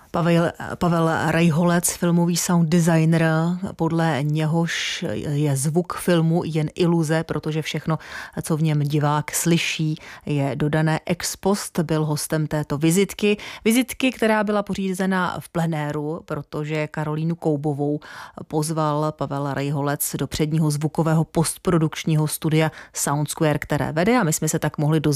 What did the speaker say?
Pavel Rejholec, filmový sound designer, podle něhož je zvuk filmu jen iluze, protože všechno, co v něm divák slyší, je dodané ex post, byl hostem této vizitky, která byla pořízena v plenéru, protože Karolínu Koubovou pozval Pavel Rejholec do předního zvukového postprodukčního studia Sound Square, které vede, a my jsme se tak mohli dozvědět